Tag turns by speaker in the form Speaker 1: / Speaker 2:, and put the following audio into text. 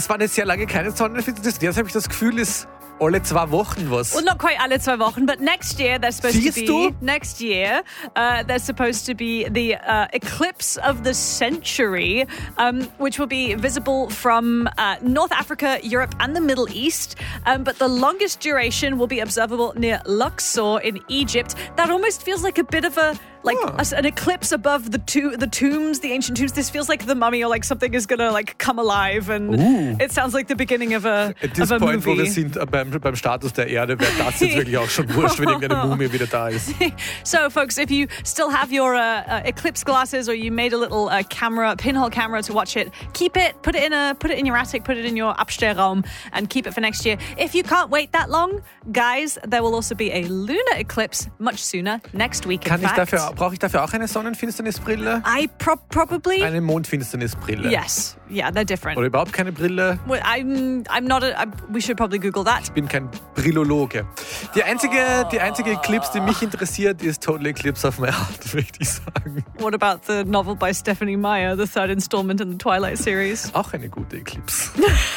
Speaker 1: es waren jetzt sehr lange keine Sonnenfinsternis. Jetzt habe ich das Gefühl, ist alle 2 Wochen was.
Speaker 2: Well, not quite alle 2 Wochen, but next year there's supposed
Speaker 1: Siehst
Speaker 2: to be.
Speaker 1: du?
Speaker 2: Next year, there's supposed to be the eclipse of the century, which will be visible from North Africa, Europe, and the Middle East. But the longest duration will be observable near Luxor in Egypt. That almost feels like a bit of an eclipse above the tombs, the ancient tombs. This feels like the mummy or like something is gonna like come alive, and it sounds like the beginning of a
Speaker 1: At this
Speaker 2: of a
Speaker 1: point,
Speaker 2: movie.
Speaker 1: wo wir sind beim Status der Erde, wäre das jetzt wirklich auch schon wurscht, wenn irgendeine Mumie wieder da ist.
Speaker 2: So, folks, if you still have your eclipse glasses or you made a little pinhole camera to watch it, keep it, put it in your attic, put it in your Abstellraum, and keep it for next year. If you can't wait that long, guys, there will also be a lunar eclipse much sooner next week.
Speaker 1: Brauche ich dafür auch eine Sonnenfinsternisbrille?
Speaker 2: I probably.
Speaker 1: Eine Mondfinsternisbrille?
Speaker 2: Yes. Yeah, they're different.
Speaker 1: Oder überhaupt keine Brille?
Speaker 2: Well, I'm not. We should probably Google that.
Speaker 1: Ich bin kein Brillologe. Die einzige Eclipse, die mich interessiert, ist Total Eclipse of My Heart, möchte ich sagen.
Speaker 2: What about the novel by Stephanie Meyer, the third installment in the Twilight series?
Speaker 1: Auch eine gute Eclipse.